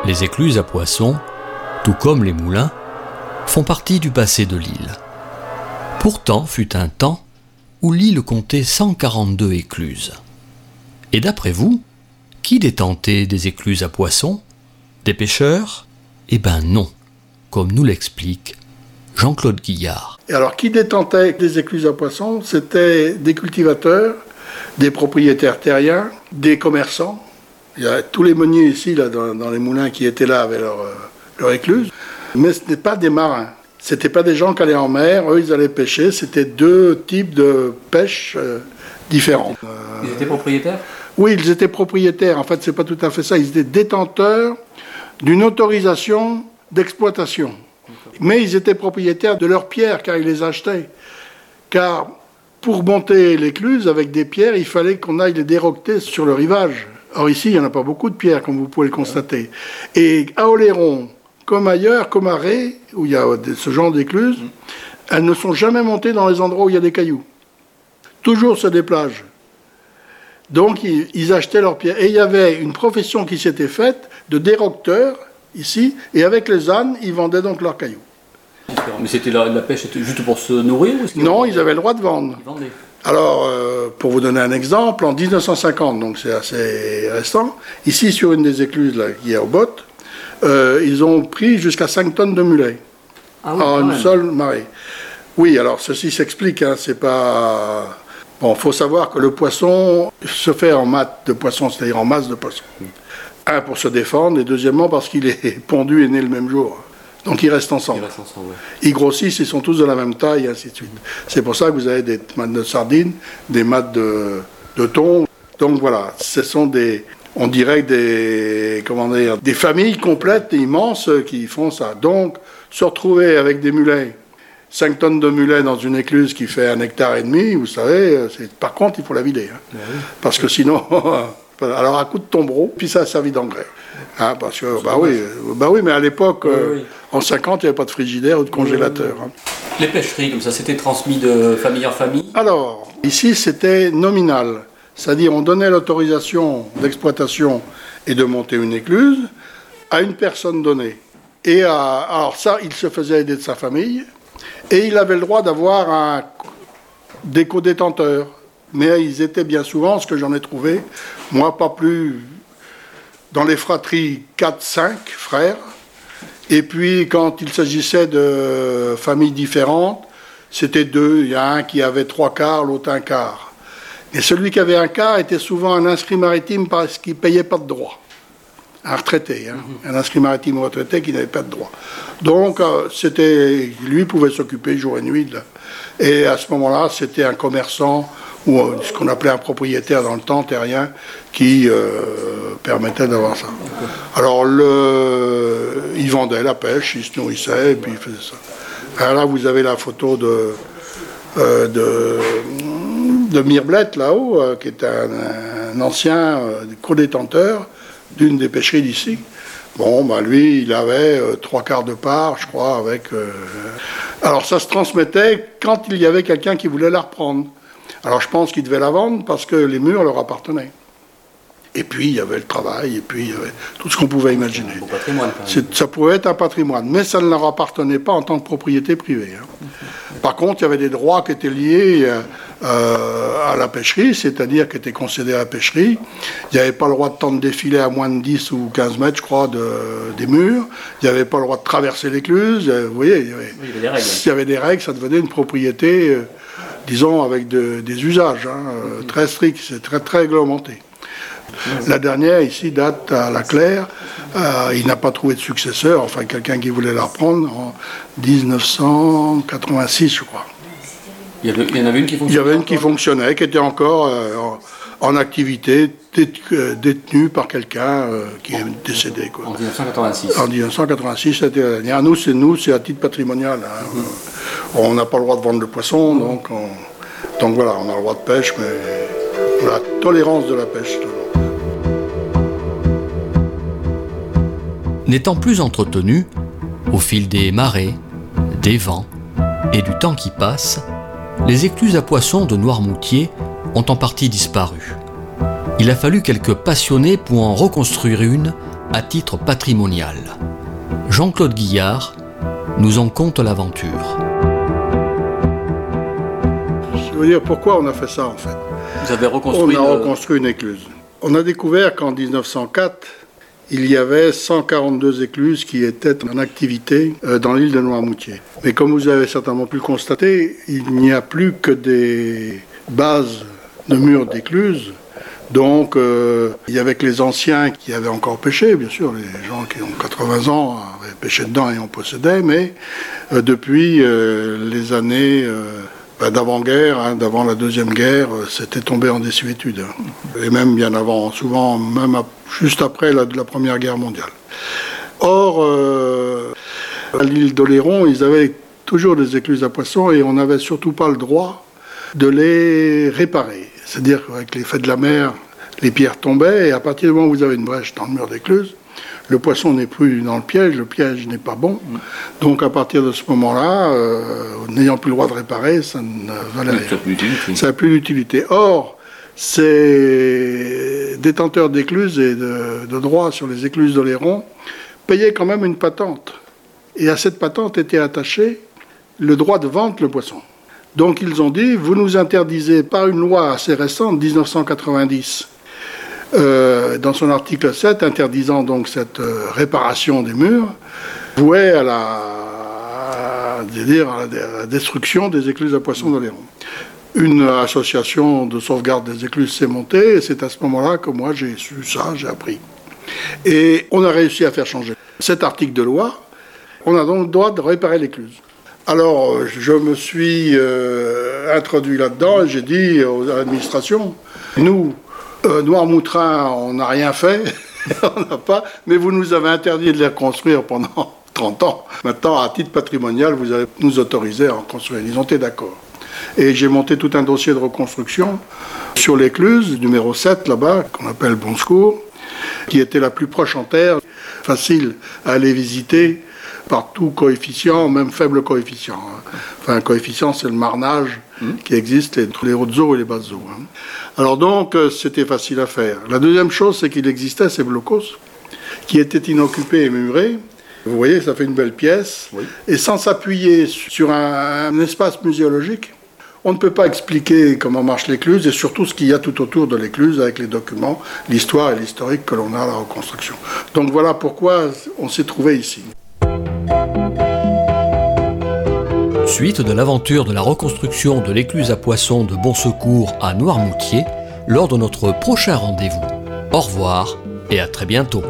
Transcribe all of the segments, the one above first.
Les écluses à poissons, tout comme les moulins, font partie du passé de l'île. Pourtant fut un temps où l'île comptait 142 écluses. Et d'après vous, qui détentait des écluses à poissons? Des pêcheurs? Eh ben non, comme nous l'explique Jean-Claude Guillard. Et alors, qui détentait des écluses à poissons? C'était des cultivateurs, des propriétaires terriens, des commerçants. Il y a tous les meuniers ici, là, dans les moulins qui étaient là avec leur écluse. Mais ce n'étaient pas des marins. Ce n'étaient pas des gens qui allaient en mer. Eux, ils allaient pêcher. C'était deux types de pêche différents. Ils étaient propriétaires? Oui, ils étaient propriétaires. En fait, c'est pas tout à fait ça. Ils étaient détenteurs d'une autorisation d'exploitation. Mais ils étaient propriétaires de leurs pierres, car ils les achetaient. Car pour monter l'écluse avec des pierres, il fallait qu'on aille les déroqueter sur le rivage. Or ici, il n'y en a pas beaucoup de pierres, comme vous pouvez le constater. Et à Oléron, comme ailleurs, comme à Ré, où il y a ce genre d'écluses, elles ne sont jamais montées dans les endroits où il y a des cailloux. Toujours sur des plages. Donc, ils achetaient leurs pierres. Et il y avait une profession qui s'était faite de déroqueteurs, ici, et avec les ânes, ils vendaient donc leurs cailloux. Mais c'était la pêche juste pour se nourrir ou Non, ils avaient le droit de vendre. Ils vendaient. Alors, pour vous donner un exemple, en 1950, donc c'est assez récent, ici sur une des écluses là, qui est aux bottes, ils ont pris jusqu'à 5 tonnes de mulets en une seule marée. Oui, alors ceci s'explique, hein, c'est pas... Bon, il faut savoir que le poisson se fait en matte de poisson, c'est-à-dire en masse de poisson. Un, pour se défendre, et deuxièmement, parce qu'il est pondu et né le même jour. Donc ils restent ensemble. Ouais. Ils grossissent, ils sont tous de la même taille, et ainsi de suite. C'est pour ça que vous avez des mattes de sardines, des mattes de thon. Donc voilà, ce sont des, on dirait des familles complètes et immenses qui font ça. Donc, se retrouver avec des mulets, 5 tonnes de mulets dans une écluse qui fait 1,5 hectare, vous savez, par contre, il faut la vider. Hein. Oui. Parce que sinon, alors à coup de tombereau, puis ça a servi d'engrais. Hein, parce que, bah oui, mais à l'époque, en 50, il n'y avait pas de frigidaire ou de congélateur. Hein. Les pêcheries, comme ça, c'était transmis de famille en famille? Alors, ici, c'était nominal. C'est-à-dire, on donnait l'autorisation d'exploitation et de monter une écluse à une personne donnée. Et alors ça, il se faisait aider de sa famille, et il avait le droit d'avoir des co-détenteurs. Mais ils étaient bien souvent, ce que j'en ai trouvé, moi, pas plus... Dans les fratries, 4-5 frères. Et puis, quand il s'agissait de familles différentes, c'était 2. Il y a un qui avait 3 quarts, l'autre 1 quart. Et celui qui avait 1 quart était souvent un inscrit maritime parce qu'il ne payait pas de droit. Un retraité, hein. Un inscrit maritime retraité qui n'avait pas de droit. Donc, lui pouvait s'occuper jour et nuit. Là. Et à ce moment-là, c'était un commerçant ou ce qu'on appelait un propriétaire dans le temps terrien qui permettait d'avoir ça. Alors, il vendait la pêche, il se nourrissait, et puis il faisait ça. Alors là, vous avez la photo de Mirblette, là-haut, qui est un ancien co-détenteur d'une des pêcheries d'ici. Bon, bah lui, il avait 3 quarts de part, je crois, avec... Alors, ça se transmettait quand il y avait quelqu'un qui voulait la reprendre. Alors je pense qu'ils devaient la vendre parce que les murs leur appartenaient. Et puis il y avait le travail, et puis il y avait tout ce qu'on pouvait imaginer. Un beau patrimoine, quand même. Ça pouvait être un patrimoine, mais ça ne leur appartenait pas en tant que propriété privée. Hein. Par contre, il y avait des droits qui étaient liés à la pêcherie, c'est-à-dire qui étaient concédés à la pêcherie. Il n'y avait pas le droit de tendre des filets à moins de 10 ou 15 mètres, je crois, des murs. Il n'y avait pas le droit de traverser l'écluse. Vous voyez, il y avait des règles. S'il y avait des règles, ça devenait une propriété... disons, avec des usages très stricts, c'est très, très réglementé. La dernière, ici, date à la Claire. Il n'a pas trouvé de successeur, enfin, quelqu'un qui voulait la reprendre en 1986, je crois. Il y en avait une qui fonctionnait? Il y avait une qui fonctionnait, qui était encore en activité, détenue par quelqu'un qui est décédé. Quoi. En 1986. En 1986, c'était la dernière. Nous, c'est à titre patrimonial. Hein. On n'a pas le droit de vendre le poisson, donc voilà, on a le droit de pêche, mais la tolérance de la pêche. N'étant plus entretenu, au fil des marées, des vents et du temps qui passe, les écluses à poissons de Noirmoutier ont en partie disparu. Il a fallu quelques passionnés pour en reconstruire une à titre patrimonial. Jean-Claude Guillard nous en conte l'aventure. Je veux dire pourquoi on a fait ça en fait. Vous avez reconstruit On a reconstruit une écluse. On a découvert qu'en 1904, il y avait 142 écluses qui étaient en activité dans l'île de Noirmoutier. Mais comme vous avez certainement pu le constater, il n'y a plus que des bases de murs d'écluses. Donc, il y avait que les anciens qui avaient encore pêché, bien sûr, les gens qui ont 80 ans avaient pêché dedans et en possédaient, mais depuis les années d'avant-guerre, d'avant la Deuxième Guerre, c'était tombé en désuétude. Et même bien avant, souvent même juste après la Première Guerre mondiale. Or, à l'île d'Oléron, ils avaient toujours des écluses à poissons et on n'avait surtout pas le droit de les réparer. C'est-à-dire qu'avec l'effet de la mer, les pierres tombaient et à partir du moment où vous avez une brèche dans le mur d'écluse, le poisson n'est plus dans le piège n'est pas bon. Donc à partir de ce moment-là, n'ayant plus le droit de réparer, ça ne valait rien. Ça n'a plus d'utilité. Or, ces détenteurs d'écluses et de droits sur les écluses d'Oléron payaient quand même une patente. Et à cette patente était attaché le droit de vendre le poisson. Donc ils ont dit, vous nous interdisez par une loi assez récente, 1990, dans son article 7, interdisant donc cette réparation des murs, vouée à la destruction des écluses à poissons d'Oléron. Une association de sauvegarde des écluses s'est montée, et c'est à ce moment-là que moi j'ai su ça, j'ai appris. Et on a réussi à faire changer cet article de loi. On a donc le droit de réparer l'écluse. Alors, je me suis introduit là-dedans et j'ai dit à l'administration, nous, Noirmoutrin, on n'a rien fait, on n'a pas, mais vous nous avez interdit de les reconstruire pendant 30 ans. Maintenant, à titre patrimonial, vous allez nous autoriser à en construire. Ils ont été d'accord. Et j'ai monté tout un dossier de reconstruction sur l'écluse, numéro 7, là-bas, qu'on appelle Bon Secours, qui était la plus proche en terre, facile à aller visiter, par tout coefficient, même faible coefficient. Enfin, un coefficient, c'est le marnage qui existe entre les hautes eaux et les basses eaux. Alors donc, c'était facile à faire. La deuxième chose, c'est qu'il existait ces blocos qui étaient inoccupés et murés. Vous voyez, ça fait une belle pièce. Oui. Et sans s'appuyer sur un espace muséologique, on ne peut pas expliquer comment marche l'écluse et surtout ce qu'il y a tout autour de l'écluse avec les documents, l'histoire et l'historique que l'on a à la reconstruction. Donc voilà pourquoi on s'est trouvé ici. Suite de l'aventure de la reconstruction de l'écluse à poissons de Bon Secours à Noirmoutier lors de notre prochain rendez-vous. Au revoir et à très bientôt.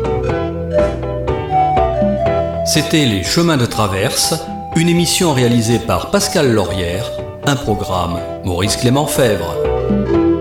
C'était Les Chemins de Traverse, une émission réalisée par Pascal Laurière, un programme Maurice Clément Fèvre.